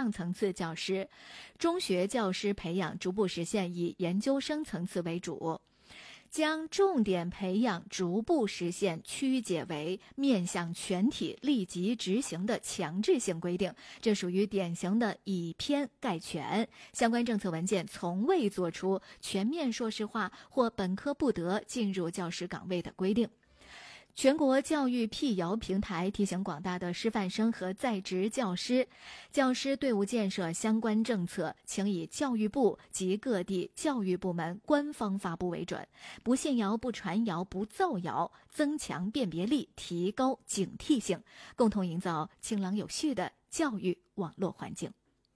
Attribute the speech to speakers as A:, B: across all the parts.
A: 上层次教师，中学教师培养逐步实现以研究生层次为主，将重点培养逐步实现曲解为面向全体立即执行的强制性规定，这属于典型的以偏概全。相关政策文件从未作出全面硕士化或本科不得进入教师岗位的规定。全国教育辟谣平台提醒广大的师范生和在职教师，教师队伍建设相关政策，请以教育部及各地教育部门官方发布为准，不信谣、不传谣、不造谣，增强辨别力，提高警惕性，共同营造清朗有序的教育网络环境。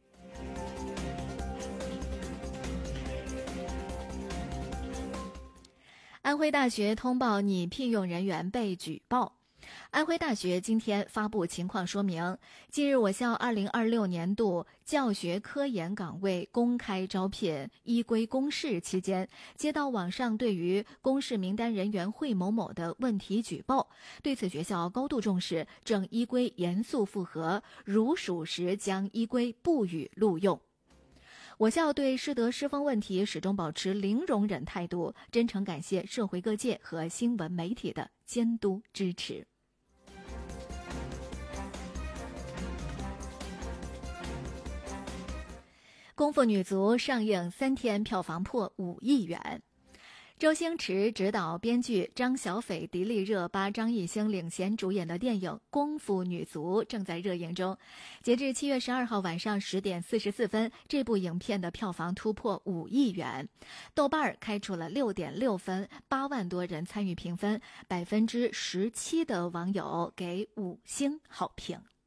A: 安徽大学通报拟聘用人员被举报。安徽大学今天发布情况说明，近日我校2026年度教学科研岗位公开招聘依规公示期间，接到网上对于公示名单人员惠某某的问题举报，对此学校高度重视，正依规严肃复核，如属实将依规不予录用。我校对师德师风问题始终保持零容忍态度，真诚感谢社会各界和新闻媒体的监督支持。功夫女足上映3天票房破5亿元。周星驰执导、编剧，张小斐、迪丽热巴、张艺兴领衔主演的电影《功夫女足》正在热映中。截至7月12号晚上10点44分，这部影片的票房突破5亿元。豆瓣开出了6.6分，8万多人参与评分，17%的网友给5星好评。